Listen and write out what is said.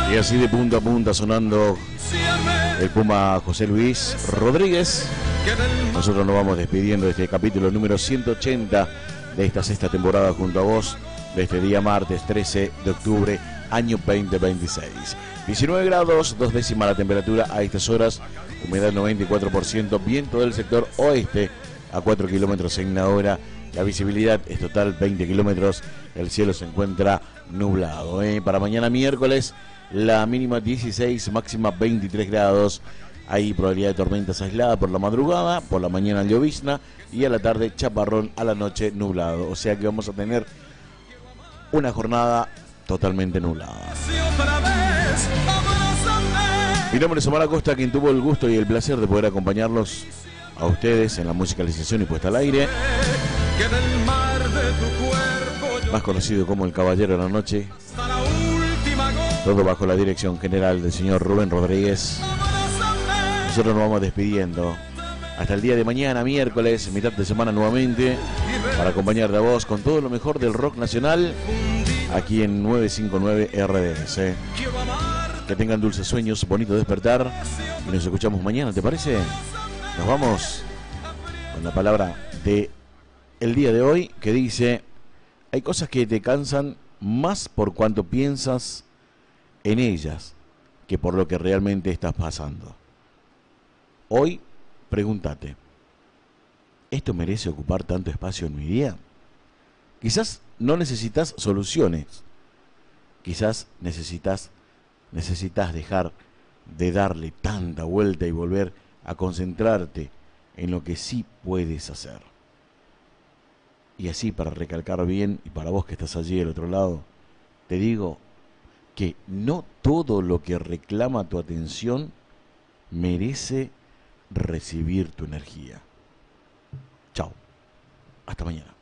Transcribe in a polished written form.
Y así de punta a punta sonando el Puma José Luis Rodríguez. Nosotros nos vamos despidiendo de este capítulo número 180 de esta sexta temporada junto a vos, de este día martes 13 de octubre, año 2026. 19 grados, 2 décimas la temperatura a estas horas, humedad 94%, viento del sector oeste a 4 kilómetros en la hora. La visibilidad es total 20 kilómetros, el cielo se encuentra nublado. Para mañana miércoles, la mínima 16, máxima 23 grados. Hay probabilidad de tormentas aisladas por la madrugada, por la mañana llovizna y a la tarde chaparrón, a la noche nublado. O sea que vamos a tener una jornada totalmente nublada. Mi nombre es Omar Acosta, quien tuvo el gusto y el placer de poder acompañarlos a ustedes en la musicalización y puesta al aire. Más conocido como el Caballero de la Noche. Todo bajo la dirección general del señor Rubén Rodríguez. Nosotros nos vamos despidiendo hasta el día de mañana, miércoles, mitad de semana nuevamente, para acompañarte a vos con todo lo mejor del rock nacional aquí en 959 RDS. Que tengan dulces sueños, bonito despertar y nos escuchamos mañana, ¿te parece? Nos vamos con la palabra de el día de hoy que dice: hay cosas que te cansan más por cuanto piensas en ellas que por lo que realmente estás pasando. Hoy, pregúntate, ¿esto merece ocupar tanto espacio en mi día? Quizás no necesitas soluciones, quizás necesitas dejar de darle tanta vuelta y volver a concentrarte en lo que sí puedes hacer. Y así, para recalcar bien, y para vos que estás allí del otro lado, te digo que no todo lo que reclama tu atención merece recibir tu energía. Chao. Hasta mañana.